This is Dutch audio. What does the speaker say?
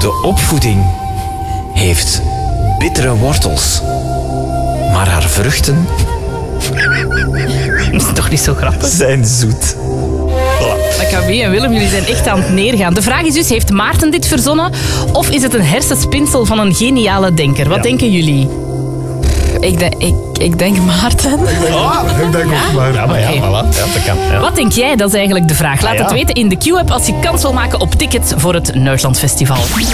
De opvoeding heeft bittere wortels, maar haar vruchten Dat is toch niet zo grappig? zijn zoet. Maccabi en Willem, jullie zijn echt aan het neergaan. De vraag is dus, heeft Maarten dit verzonnen? Of is het een hersenspinsel van een geniale denker? Wat denken jullie? Ik denk Maarten. Ik denk ook maar. Ja, maar ja, Oké. voilà. Ja, dat kan. Ja. Wat denk jij? Dat is eigenlijk de vraag. Laat het weten in de Q-app als je kans wil maken op tickets voor het Nerdland Festival.